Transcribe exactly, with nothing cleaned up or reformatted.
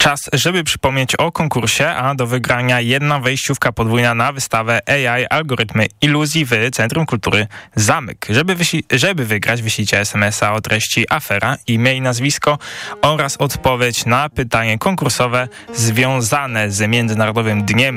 Czas, żeby przypomnieć o konkursie, a do wygrania jedna wejściówka podwójna na wystawę A I Algorytmy Iluzji w Centrum Kultury Zamyk. Żeby, wysi- żeby wygrać, wyślijcie es em es a o treści afera, imię i nazwisko oraz odpowiedź na pytanie konkursowe związane z Międzynarodowym Dniem